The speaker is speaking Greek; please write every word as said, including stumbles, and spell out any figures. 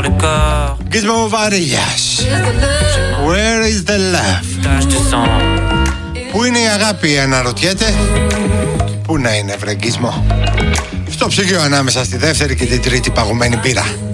le corps. Gizmo Varillas. Where is the love? Tache de sang. Πού είναι η αγάπη, αναρωτιέται. Πού να είναι, βρε Gizmo? Στο ψυγείο ανάμεσα στη δεύτερη και την τρίτη παγωμένη μπύρα.